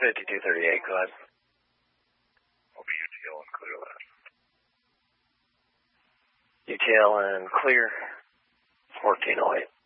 5238, go ahead. I'll be UTL and clear that. UTL and clear, 1408.